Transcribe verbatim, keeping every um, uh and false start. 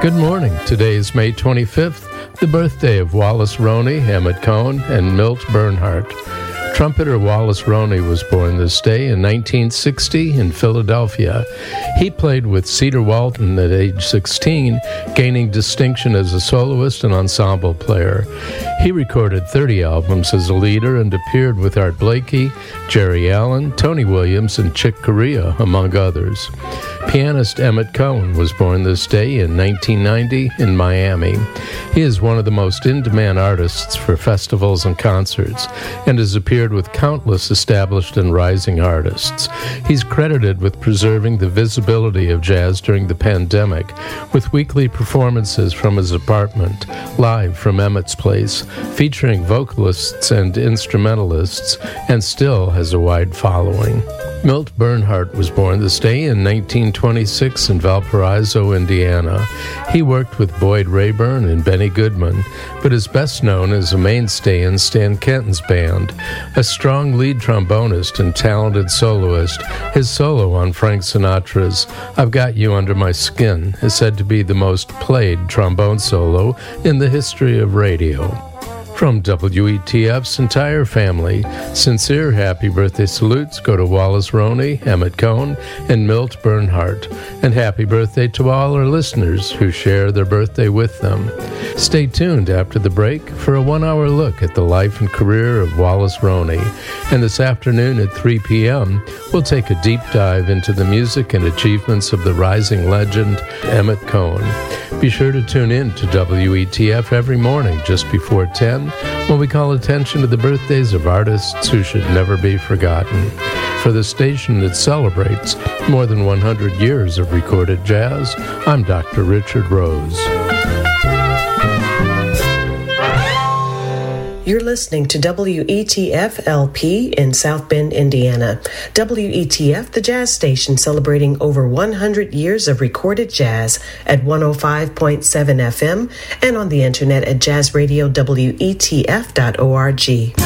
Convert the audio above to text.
Good morning. Today is May twenty-fifth, the birthday of Wallace Roney, Emmett Cohen, and Milt Bernhardt. Trumpeter Wallace Roney was born this day in nineteen sixty in Philadelphia. He played with Cedar Walton at age sixteen, gaining distinction as a soloist and ensemble player. He recorded thirty albums as a leader and appeared with Art Blakey, Jerry Allen, Tony Williams, and Chick Corea, among others. Pianist Emmett Cohen was born this day in nineteen ninety in Miami. He is one of the most in-demand artists for festivals and concerts and has appeared with countless established and rising artists. He's credited with preserving the visibility of jazz during the pandemic with weekly performances from his apartment, live from Emmett's Place, featuring vocalists and instrumentalists, and still has a wide following. Milt Bernhardt was born this day in nineteen twenty-six in Valparaiso, Indiana. He worked with Boyd Rayburn and Benny Goodman, but is best known as a mainstay in Stan Kenton's band. A strong lead trombonist and talented soloist, his solo on Frank Sinatra's I've Got You Under My Skin is said to be the most played trombone solo in the history of radio. From W E T F's entire family, sincere happy birthday salutes go to Wallace Roney, Emmett Cohen, and Milt Bernhardt, and happy birthday to all our listeners who share their birthday with them. Stay tuned after the break for a one-hour look at the life and career of Wallace Roney, and this afternoon at three p.m., we'll take a deep dive into the music and achievements of the rising legend, Emmett Cohen. Be sure to tune in to W E T F every morning just before ten, when we call attention to the birthdays of artists who should never be forgotten. For the station that celebrates more than one hundred years of recorded jazz, I'm Doctor Richard Rose. You're listening to W E T F L P in South Bend, Indiana. W E T F, the jazz station celebrating over one hundred years of recorded jazz at one oh five point seven F M and on the internet at jazz radio W E T F dot org.